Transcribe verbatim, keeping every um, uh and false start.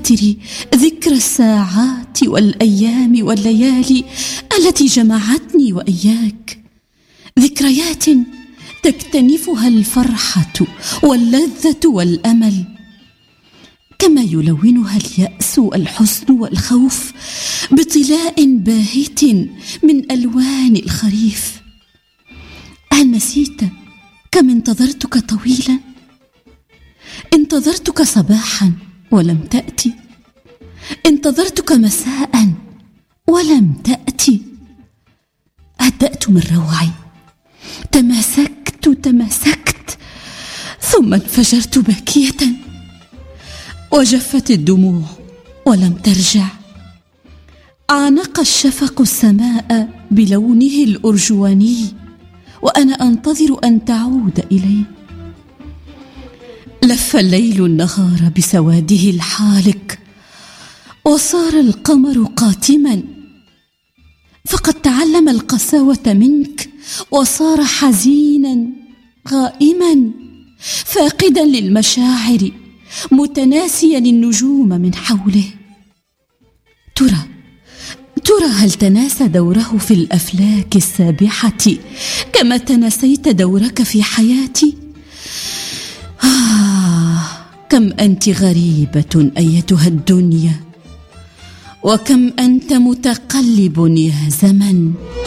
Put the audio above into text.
خاطري ذكرى الساعات والأيام والليالي التي جمعتني وإياك، ذكريات تكتنفها الفرحة واللذة والأمل، كما يلونها اليأس والحزن والخوف بطلاء باهت من ألوان الخريف. هل نسيت كم انتظرتك طويلا؟ انتظرتك صباحا ولم تأتي، انتظرتك مساء ولم تأتي. هدأت من روعي، تماسكت تماسكت ثم انفجرت باكية، وجفت الدموع ولم ترجع. عانق الشفق السماء بلونه الأرجواني وأنا أنتظر أن تعود إلي. لف الليل النهار بسواده الحالق، وصار القمر قاتما، فقد تعلم القساوة منك وصار حزينا غائما، فاقدا للمشاعر، متناسيا النجوم من حوله. ترى ترى هل تناسى دوره في الأفلاك السابحة كما تناسيت دورك في حياتي؟ آه، كم أنت غريبة أيتها الدنيا، وكم أنت متقلب يا زمن.